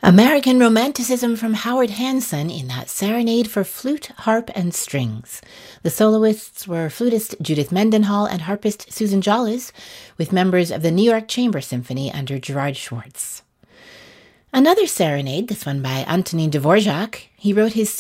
American Romanticism from Howard Hanson in that serenade for flute, harp, and strings. The soloists were flutist Judith Mendenhall and harpist Susan Jolles, with members of the New York Chamber Symphony under Gerard Schwartz. Another serenade, this one by Antonin Dvorak. He wrote his